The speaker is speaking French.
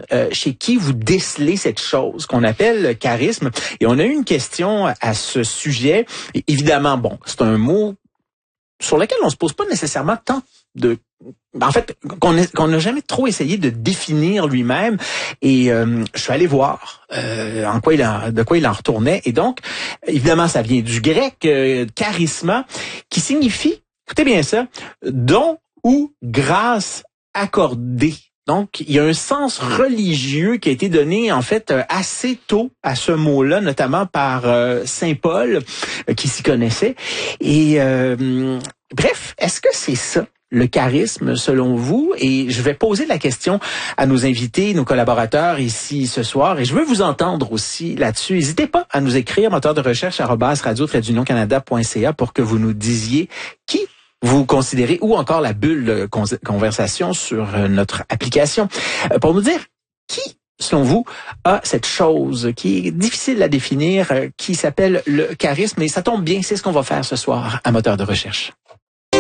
personnes chez qui vous décelez cette chose qu'on appelle le charisme. Et on a eu une question à ce sujet. Et évidemment, bon, c'est un mot sur lequel on se pose pas nécessairement tant de... En fait, qu'on n'a jamais trop essayé de définir lui-même. Et je suis allé voir de quoi il en retournait. Et donc, évidemment, ça vient du grec charisma, qui signifie, écoutez bien ça, don ou grâce accordée. Donc, il y a un sens religieux qui a été donné, en fait, assez tôt à ce mot-là, notamment par Saint Paul, qui s'y connaissait. Et bref, est-ce que c'est ça, le charisme, selon vous? Et je vais poser la question à nos invités, nos collaborateurs ici ce soir. Et je veux vous entendre aussi là-dessus. N'hésitez pas à nous écrire, moteur de recherche @radio-canada.ca pour que vous nous disiez qui vous considérez, ou encore la bulle de conversation sur notre application, pour nous dire qui, selon vous, a cette chose qui est difficile à définir, qui s'appelle le charisme. Et ça tombe bien, c'est ce qu'on va faire ce soir à Moteur de recherche.